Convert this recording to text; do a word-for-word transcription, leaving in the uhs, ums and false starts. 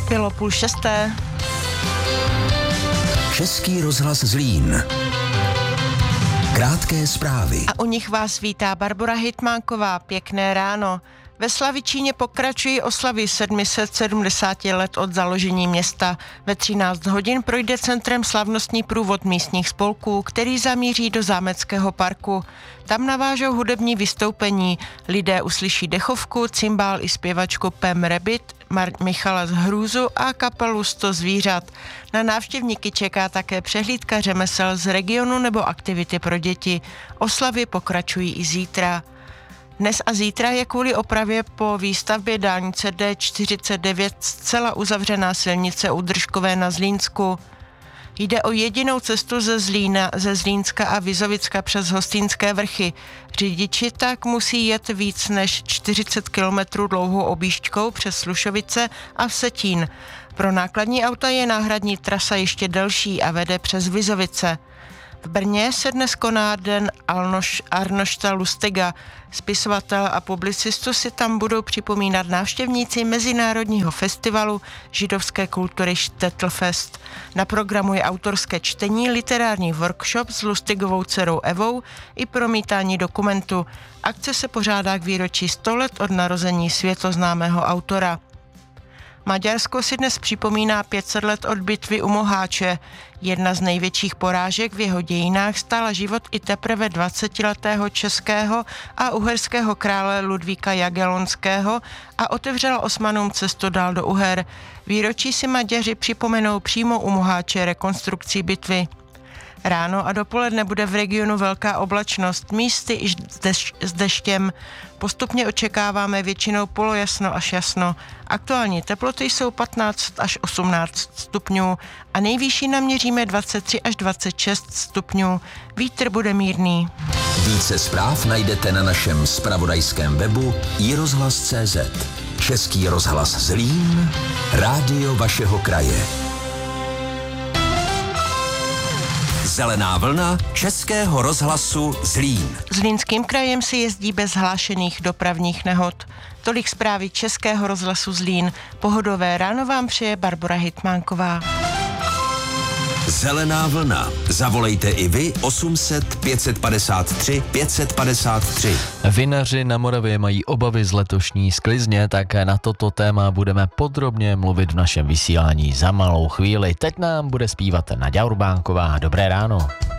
Bylo půl šesté. Český rozhlas Zlín. Krátké zprávy. A u nich vás vítá Barbora Hitmánková. Pěkné ráno. Ve Slavičíně pokračují oslavy sedm set sedmdesát let od založení města. Ve třináct hodin projde centrem slavnostní průvod místních spolků, který zamíří do Zámeckého parku. Tam navážou hudební vystoupení. Lidé uslyší dechovku, cymbál i zpěvačku Pam Rabbit, Mar- Michala z Hrůzu a kapelu sto zvířat. Na návštěvníky čeká také přehlídka řemesel z regionu nebo aktivity pro děti. Oslavy pokračují i zítra. Dnes a zítra je kvůli opravě po výstavbě dálnice D čtyřicet devět zcela uzavřená silnice u Držkové na Zlínsku. Jde o jedinou cestu ze Zlína, ze Zlínska a Vizovicka přes Hostýnské vrchy. Řidiči tak musí jet víc než čtyřicet kilometrů dlouhou objížďkou přes Slušovice a Vsetín. Pro nákladní auta je náhradní trasa ještě delší a vede přes Vizovice. V Brně se dnes koná den Alnoš, Arnošta Lustiga. Spisovatel a publicistu si tam budou připomínat návštěvníci Mezinárodního festivalu židovské kultury Štettlfest. Na programu je autorské čtení, literární workshop s Lustigovou dcerou Evou i promítání dokumentu. Akce se pořádá k výročí sto let od narození světoznámého autora. Maďarsko si dnes připomíná pět set let od bitvy u Moháče. Jedna z největších porážek v jeho dějinách stála život i teprve dvacetiletého českého a uherského krále Ludvíka Jagellonského a otevřela Osmanům cestu dál do Uher. Výročí si Maďaři připomenou přímo u Moháče rekonstrukcí bitvy. Ráno a dopoledne bude v regionu velká oblačnost, místy i s deštěm. Postupně očekáváme většinou polojasno až jasno. Aktuální teploty jsou patnáct až osmnáct stupňů a nejvyšší naměříme dvacet tři až dvacet šest stupňů. Vítr bude mírný. Více zpráv najdete na našem zpravodajském webu i rozhlas tečka cé zet. Český rozhlas Zlín, rádio vašeho kraje. Zelená vlna Českého rozhlasu Zlín. Zlínským krajem se jezdí bez hlášených dopravních nehod. Tolik zprávy Českého rozhlasu Zlín. Pohodové ráno vám přeje Barbora Hitmánková. Zelená vlna. Zavolejte i vy osm set pět set padesát tři pět set padesát tři. Vinaři na Moravě mají obavy z letošní sklizně, tak na toto téma budeme podrobně mluvit v našem vysílání za malou chvíli. Teď nám bude zpívat Naďa Urbánková. Dobré ráno.